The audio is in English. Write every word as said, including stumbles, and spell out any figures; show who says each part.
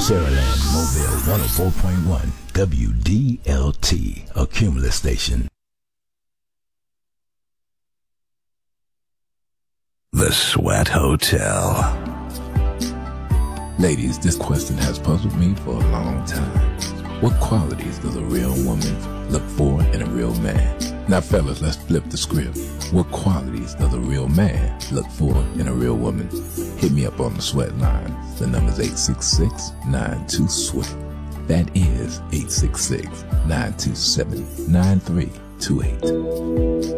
Speaker 1: Saraland Mobile one oh four point one W D L T, a Cumulus station.
Speaker 2: The Sweat Hotel.
Speaker 3: Ladies, this question has puzzled me for a long time. What qualities does a real woman look for in a real man? Now, fellas, let's flip the script. What qualities does a real man look for in a real woman? Hit me up on the sweat line. The number's eight six six, nine two, SWEAT. That is eight six six, nine two seven, nine three two eight.